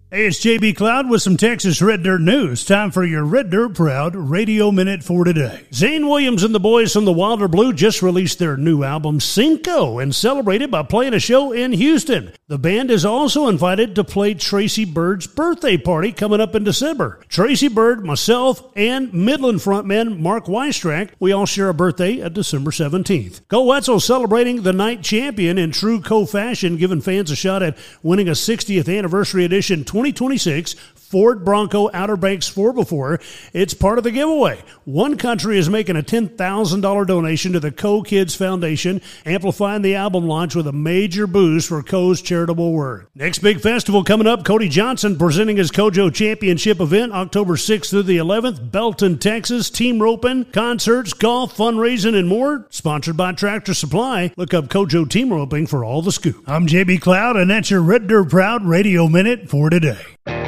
Hey, it's JB Cloud with some Texas Red Dirt news. Time for your Red Dirt Proud Radio Minute for today. Zane Williams and the boys from the Wilder Blue just released their new album, Cinco, and celebrated by playing a show in Houston. The band is also invited to play Tracy Bird's birthday party coming up in December. Tracy Bird, myself, and Midland frontman Mark Weistrack, we all share a birthday at December 17th. Go Wetzel celebrating the night champion in true co-fashion, giving fans a shot at winning a 60th anniversary edition 2026 Ford Bronco Outer Banks 4x4. It's part of the giveaway. One country is making a $10,000 donation to the Co Kids Foundation, amplifying the album launch with a major boost for Co's charitable work. Next big festival coming up, Cody Johnson presenting his Kojo Championship event October 6th through the 11th, Belton, Texas, team roping, concerts, golf, fundraising, and more. Sponsored by Tractor Supply. Look up Kojo Team Roping for all the scoop. I'm JB Cloud, and that's your Red Dirt Proud Radio Minute for today.